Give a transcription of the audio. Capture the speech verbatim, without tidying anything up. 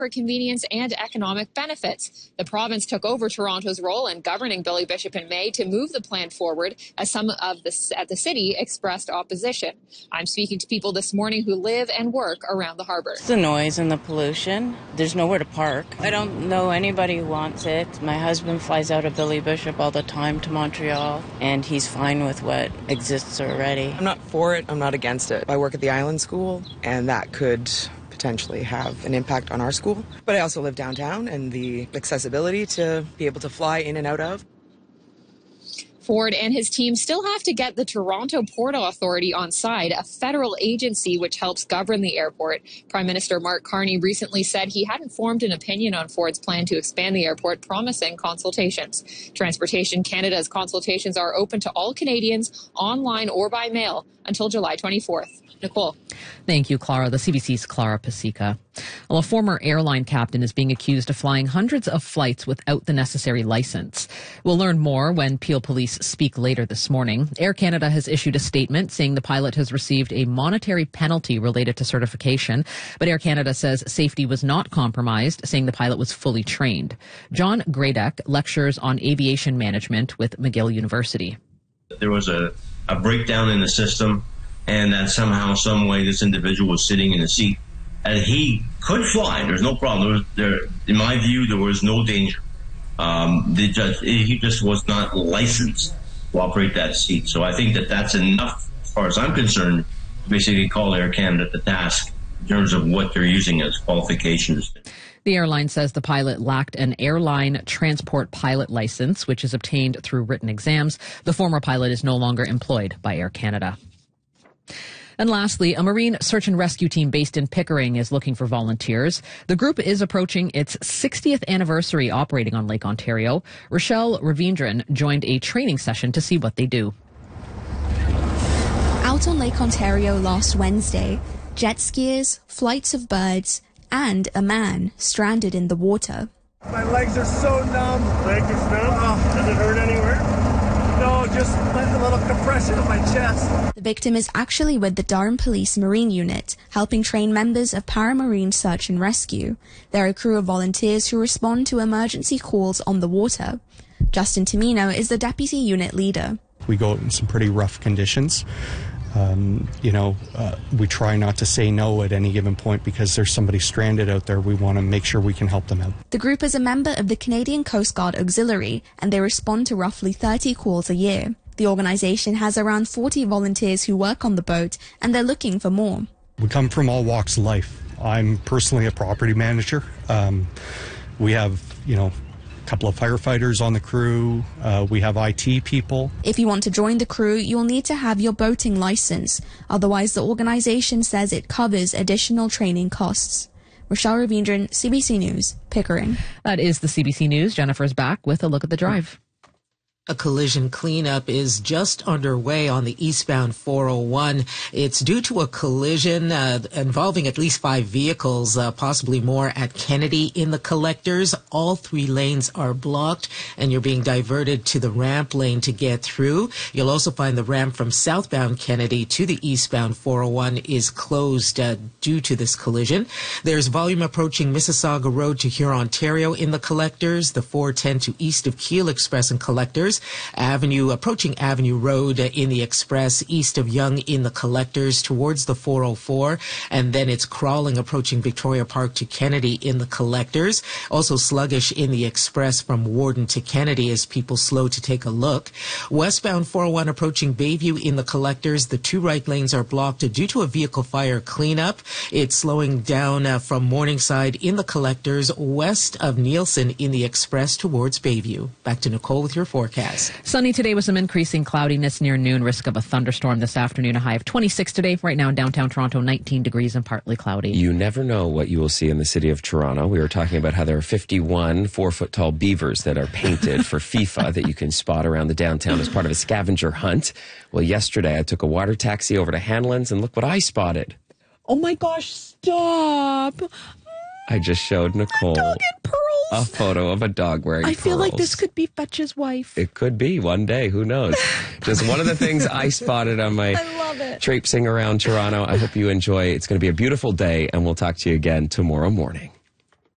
for convenience and economic benefits. The province took over Toronto's role in governing Billy Bishop in May to move the plan forward as some of the, at the city expressed opposition. I'm speaking to people this morning who live and work around the harbour. It's the noise and the pollution. There's nowhere to park. I don't know anybody who wants it. My husband flies out of Billy Bishop all the time to Montreal, and he's fine with what exists already. I'm not for it. I'm not against it. I work at the Island School, and that could potentially have an impact on our school. But I also live downtown, and the accessibility to be able to fly in and out of. Ford and his team still have to get the Toronto Port Authority on side, a federal agency which helps govern the airport. Prime Minister Mark Carney recently said he hadn't formed an opinion on Ford's plan to expand the airport, promising consultations. Transportation Canada's consultations are open to all Canadians, online or by mail, until July twenty-fourth. Nicole. Thank you, Clara. The C B C's Clara Pasica. Well, a former airline captain is being accused of flying hundreds of flights without the necessary license. We'll learn more when Peel Police speak later this morning. Air Canada has issued a statement saying the pilot has received a monetary penalty related to certification, but Air Canada says safety was not compromised, saying the pilot was fully trained. John Gradek lectures on aviation management with McGill University. There was a, a breakdown in the system, and that somehow, some way, this individual was sitting in a seat, and he could fly. There's no problem. There, was, there in my view, there was no danger. Um, the judge, he just was not licensed to operate that seat. So I think that that's enough, as far as I'm concerned, to basically call Air Canada to task in terms of what they're using as qualifications. The airline says the pilot lacked an airline transport pilot license, which is obtained through written exams. The former pilot is no longer employed by Air Canada. And lastly, a marine search and rescue team based in Pickering is looking for volunteers. The group is approaching its sixtieth anniversary operating on Lake Ontario. Rochelle Ravindran joined a training session to see what they do. Out on Lake Ontario last Wednesday, jet skiers, flights of birds, and a man stranded in the water. My legs are so numb. Legs are numb? Oh. Does it hurt anywhere? No, just a little compression of my chest. The victim is actually with the Durham Police Marine Unit, helping train members of Paramarine Search and Rescue. They're a crew of volunteers who respond to emergency calls on the water. Justin Tamino is the deputy unit leader. We go out in some pretty rough conditions. Um, you know, uh, we try not to say no at any given point because there's somebody stranded out there. We want to make sure we can help them out. The group is a member of the Canadian Coast Guard Auxiliary, and they respond to roughly thirty calls a year. The organization has around forty volunteers who work on the boat, and they're looking for more. We come from all walks of life. I'm personally a property manager. Um, we have, you know, couple of firefighters on the crew. Uh, we have I T people. If you want to join the crew, you'll need to have your boating license. Otherwise, the organization says it covers additional training costs. Rochelle Ravindran, C B C News, Pickering. That is the C B C News. Jennifer's back with a look at the drive. A collision cleanup is just underway on the eastbound four oh one. It's due to a collision uh, involving at least five vehicles, uh, possibly more, at Kennedy in the collectors. All three lanes are blocked, and you're being diverted to the ramp lane to get through. You'll also find the ramp from southbound Kennedy to the eastbound four oh one is closed uh, due to this collision. There's volume approaching Mississauga Road to Huron, Ontario in the collectors, the four ten to east of Keele Express and collectors. Avenue, approaching Avenue Road in the Express, east of Yonge in the collectors towards the four oh four, and then it's crawling approaching Victoria Park to Kennedy in the collectors. Also sluggish in the Express from Warden to Kennedy as people slow to take a look. Westbound four oh one approaching Bayview in the collectors. The two right lanes are blocked due to a vehicle fire cleanup. It's slowing down uh, from Morningside in the collectors west of Nielsen in the Express towards Bayview. Back to Nicole with your forecast. Sunny today with some increasing cloudiness near noon. Risk of a thunderstorm this afternoon. A high of twenty-six today. Right now in downtown Toronto, nineteen degrees and partly cloudy. You never know what you will see in the city of Toronto. We were talking about how there are fifty-one four-foot-tall beavers that are painted for FIFA that you can spot around the downtown as part of a scavenger hunt. Well, yesterday I took a water taxi over to Hanlon's, and look what I spotted. Oh my gosh, stop. I just showed Nicole a, dog in pearls. a photo of a dog wearing I feel pearls. like this could be Fetch's wife. It could be one day. Who knows? Just one of the things I spotted on my I love it. traipsing around Toronto. I hope you enjoy. It's going to be a beautiful day, and we'll talk to you again tomorrow morning.